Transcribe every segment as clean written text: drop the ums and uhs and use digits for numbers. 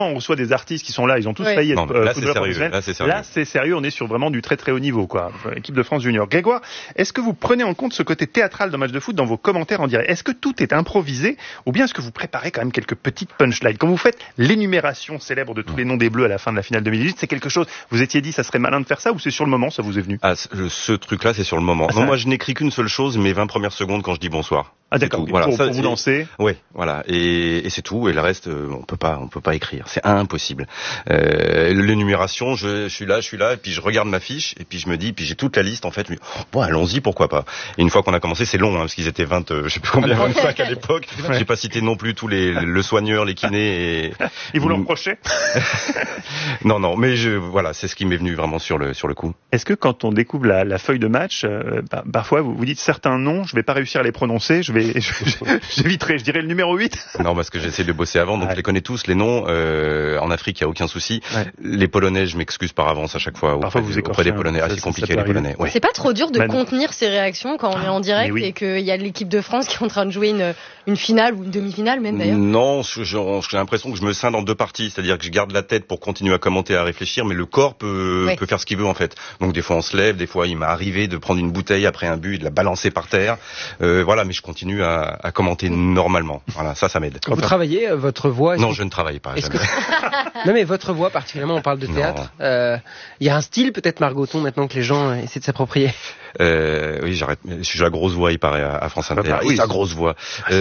on reçoit des artistes qui sont là, ils ont tous failli être footballeurs professionnels. Là, c'est sérieux, on est sur vraiment du très très haut niveau, quoi. Équipe de France junior. Grégoire, est-ce que vous prenez en compte ce côté théâtral d'un match de foot dans vos commentaires en direct? Est-ce que tout est improvisé ou bien est-ce que vous préparez quand même quelques petites punchlines? Quand vous faites l'énumération célèbre de tous les noms des Bleus à la fin de la finale 2018, c'est quelque chose, vous étiez dit ça serait malin de faire ça ou c'est sur le moment, ça vous est venu? Ce truc-là, c'est sur le moment. Moi, je n'écris qu'une seule chose, mes 20 premières secondes quand je dis bonsoir. Ah d'accord, voilà, pour vous lancer. Oui, voilà, et c'est tout, et le reste, on peut pas écrire, c'est impossible. L'énumération, je suis là, et puis je regarde ma fiche, et puis je me dis, puis j'ai toute la liste en fait, bon allons-y, pourquoi pas. Et une fois qu'on a commencé, c'est long, parce qu'ils étaient 20, je sais plus combien, 25 à l'époque, j'ai pas cité non plus tous le soigneur, les kinés et... Ils vous l'ont reproché? Non, mais voilà, c'est ce qui m'est venu vraiment sur le coup. Est-ce que quand on découvre la feuille de match, parfois vous dites certains noms, je vais pas réussir à les prononcer, j'éviterai, je dirais le numéro 8. Non, parce que j'essaie de bosser avant, donc je les connais tous, les noms. En Afrique, il y a aucun souci. Les Polonais, je m'excuse par avance à chaque fois. Parfois vous auprès des Polonais, c'est compliqué les Polonais. C'est pas trop dur de contenir ces réactions quand on est en direct et qu'il y a l'équipe de France qui est en train de jouer une finale ou une demi-finale même d'ailleurs? Non, j'ai l'impression que je me scinde en deux parties, c'est-à-dire que je garde la tête pour continuer à commenter, à réfléchir, mais le corps peut faire ce qu'il veut en fait. Donc des fois on se lève, des fois il m'est arrivé de prendre une bouteille après un but et de la balancer par terre. Voilà, mais je continue à commenter normalement. Voilà, ça m'aide. Quand vous travaillez, votre voix... Non, je ne travaille pas. Jamais. Non, mais votre voix, particulièrement, on parle de théâtre. Il y a un style, peut-être, Margoton, maintenant que les gens essaient de s'approprier. Oui, j'arrête. J'ai la grosse voix, il paraît, à France Inter. Oui, sa grosse voix.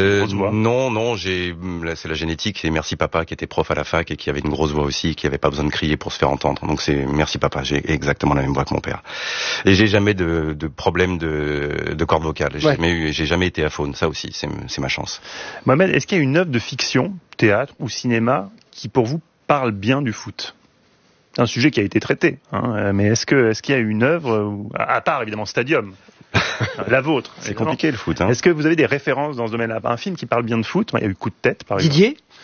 Non, c'est la génétique. Et merci papa qui était prof à la fac et qui avait une grosse voix aussi, qui avait pas besoin de crier pour se faire entendre. Donc c'est merci papa. J'ai exactement la même voix que mon père. Et j'ai jamais de problème de corde vocale. J'ai jamais été aphone. Ça aussi, c'est ma chance. Mohamed, est-ce qu'il y a une œuvre de fiction, théâtre ou cinéma qui pour vous parle bien du foot? C'est un sujet qui a été traité, mais est-ce qu'il y a une œuvre, à part évidemment Stadium, la vôtre? C'est compliqué le foot. Est-ce que vous avez des références dans ce domaine-là? Un film qui parle bien de foot, il y a eu Coup de tête par exemple.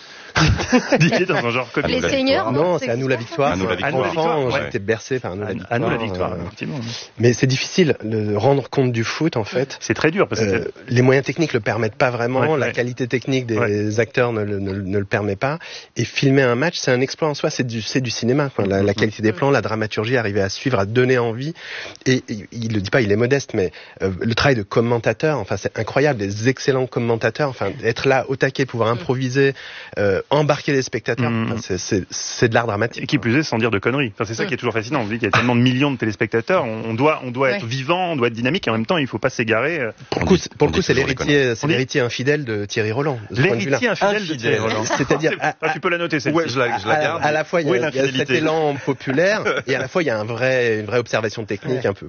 Didier dans un genre comique. Les Seigneurs? Non, c'est À nous la victoire. À nous la victoire. J'étais bercé par À nous la victoire, effectivement. Mais c'est difficile de rendre compte du foot, en fait. C'est très dur parce que les moyens techniques le permettent pas vraiment. La qualité technique des acteurs ne le permet pas. Et filmer un match, c'est un exploit en soi. C'est du cinéma, quoi. La qualité des plans, la dramaturgie, arriver à suivre, à donner envie. Et il le dit pas, il est modeste, mais le travail de commentateur, enfin, c'est incroyable. Des excellents commentateurs. Enfin, être là au taquet, pouvoir improviser, embarquer les spectateurs, c'est de l'art dramatique. Et qui plus est, sans dire de conneries. Enfin, c'est ça qui est toujours fascinant. On se dit qu'il y a tellement de millions de téléspectateurs, on doit être vivant, on doit être dynamique, et en même temps, il faut pas s'égarer. Pour le coup, c'est l'héritier infidèle de Thierry Roland. L'héritier infidèle de Thierry Roland. C'est-à-dire, tu peux la noter, c'est je la garde. À la fois, il y a cet élan populaire, et à la fois, il y a une vraie observation technique, un peu.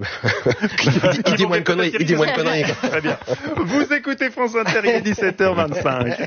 Il dit moins de conneries. Très bien. Vous écoutez France Inter, il est 17h25.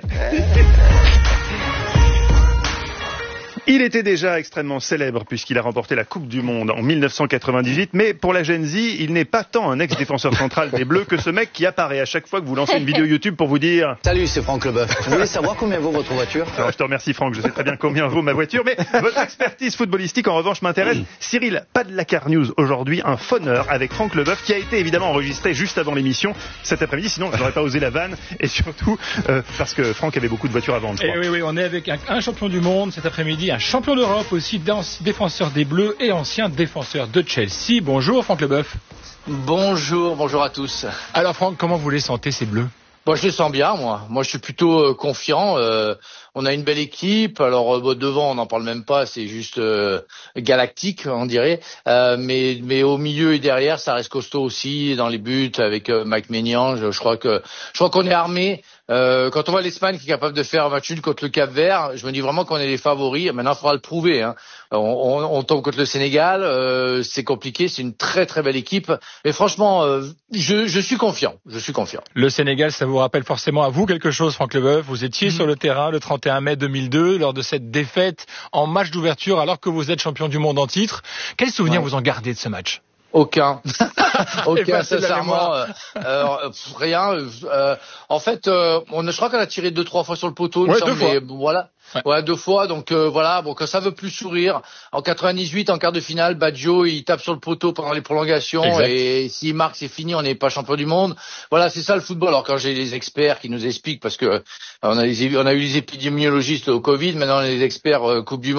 Il était déjà extrêmement célèbre puisqu'il a remporté la Coupe du Monde en 1998, mais pour la Gen Z, il n'est pas tant un ex-défenseur central des Bleus que ce mec qui apparaît à chaque fois que vous lancez une vidéo YouTube pour vous dire « Salut, c'est Franck Leboeuf. Vous voulez savoir combien vaut votre voiture ?» Alors, je te remercie Franck, je sais très bien combien vaut ma voiture, mais votre expertise footballistique en revanche m'intéresse. Cyril, pas de la Car News aujourd'hui, un phoneur avec Franck Leboeuf qui a été évidemment enregistré juste avant l'émission cet après-midi, sinon je n'aurais pas osé la vanne, et surtout parce que Franck avait beaucoup de voitures à vendre. Oui, on est avec un champion du monde cet après-midi, un champion d'Europe aussi, défenseur des Bleus et ancien défenseur de Chelsea. Bonjour Franck Leboeuf. Bonjour à tous. Alors Franck, comment vous les sentez ces Bleus? Moi je les sens bien, moi je suis plutôt confiant. On a une belle équipe, alors devant on n'en parle même pas, c'est juste galactique on dirait, mais au milieu et derrière ça reste costaud aussi, dans les buts avec Mike Maignan, je crois qu'on est armé. Quand on voit l'Espagne qui est capable de faire un match nul contre le Cap-Vert, je me dis vraiment qu'on est les favoris. Maintenant, il faudra le prouver. On tombe contre le Sénégal, c'est compliqué, c'est une très très belle équipe. Mais franchement, je suis confiant. Le Sénégal, ça vous rappelle forcément à vous quelque chose, Franck Leboeuf. Vous étiez sur le terrain le 31 mai 2002 lors de cette défaite en match d'ouverture alors que vous êtes champion du monde en titre. Quel souvenir vous en gardez de ce match? Aucun, sincèrement, rien. En fait, je crois qu'on a tiré 2-3 fois sur le poteau. Ouais, 2 fois. Voilà. Ouais, 2 fois. Donc voilà. Bon, quand ça veut plus sourire. En 98, en quart de finale, Baggio, il tape sur le poteau pendant les prolongations. Exact. Et s'il marque, c'est fini. On n'est pas champion du monde. Voilà, c'est ça le football. Alors quand j'ai les experts qui nous expliquent, parce que on a eu les épidémiologistes au Covid, maintenant les experts Coupe du Monde.